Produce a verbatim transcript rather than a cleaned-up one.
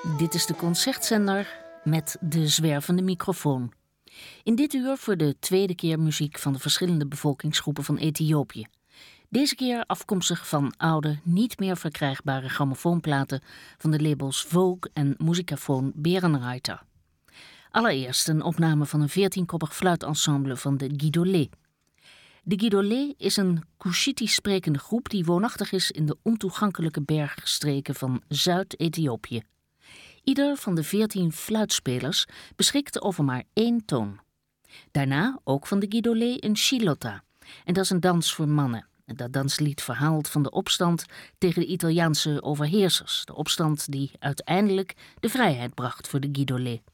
Dit is de Concertzender met de zwervende microfoon. In dit uur voor de tweede keer muziek van de verschillende bevolkingsgroepen van Ethiopië. Deze keer afkomstig van oude, niet meer verkrijgbare grammofoonplaten van de labels Vogue en Muzikafoon Berenreiter. Allereerst een opname van een veertienkoppig fluitensemble van de Guidolé. De Guidolé is een Cushitisch sprekende groep die woonachtig is in de ontoegankelijke bergstreken van Zuid-Ethiopië. Ieder van de veertien fluitspelers beschikt over maar één toon. Daarna ook van de Guidolé een Shilota, en dat is een dans voor mannen. Dat danslied verhaalt van de opstand tegen de Italiaanse overheersers, de opstand die uiteindelijk de vrijheid bracht voor de Guidolé.